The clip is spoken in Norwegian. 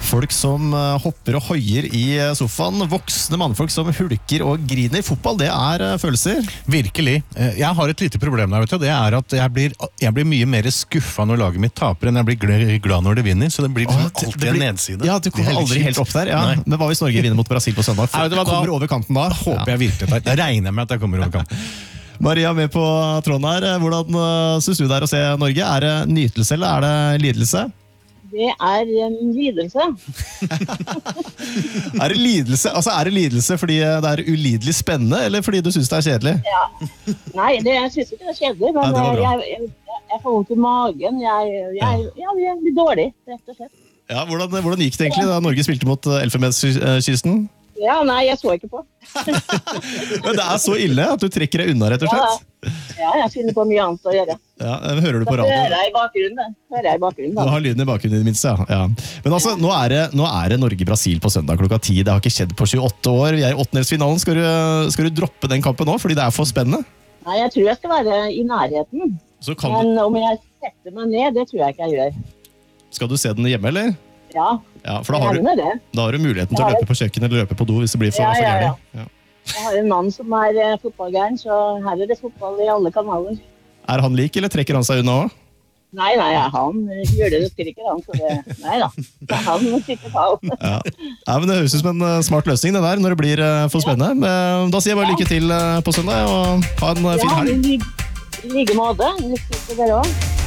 Folk som hopper og hoier i sofaen, voksne mannfolk som hulker og griner. Fotball, det følelser. Virkelig. Jeg har et lite problem der, vet du. Det at jeg blir mye mer skuffet når laget mitt taper enn jeg blir glad når det vinner. Så det blir alltid en nedside. Ja, du kommer aldri helt opp der. Ja. Men hva hvis Norge vinner mot Brasil på søndag? Kommer over kanten da? Håper jeg virkelig det. Da regner jeg med at jeg kommer over kanten. Maria med på tråden her. Hvordan synes du det å se Norge? Det nytelse eller det lidelse? Det en lidelse. Det lidelse? Altså det lidelse fordi det ulidelig spennende, eller fordi du synes det kjedelig? Ja. Nei, jeg synes ikke det kjedelig, men jeg får vondt i magen. Jeg blir dårlig, rett og slett. Ja, hvordan gikk det egentlig da Norge spilte mot Elfenbenskysten? Ja, nei, jeg så ikke på. Men det så ille at du trekker deg unna, rett og slett? Ja, jeg finner på mye annet å gjøre. Ja, hører du på radio? Hører jeg i bakgrunnen. Du har lyden i bakgrunnen i det minste, ja. Men altså, nå det Norge-Brasil på søndag klokka 10. Det har ikke skjedd på 28 år. Vi i åttendedelsfinalen. Skal du droppe den kampen nå, fordi det for spennende? Nei, jeg tror jeg skal være i nærheten. Men om jeg setter meg ned, det tror jeg ikke jeg gjør. Skal du se den hjemme, eller? Ja, for da har du muligheten til å løpe på kjøkkenet eller løpe på do hvis det blir for gærlig. Ja. Jeg har en mann som fotballgæren, så her det fotball i alle kanaler. Han lik, eller trekker han seg unna også? Nei, han gjør det ikke, han. Neida, han må sitte på. Ja, men det høres ut som en smart løsning det der, når det blir for spennende. Men da sier jeg bare lykke til på søndag, og ha en fin helg. I like måte. Lykke til dere også.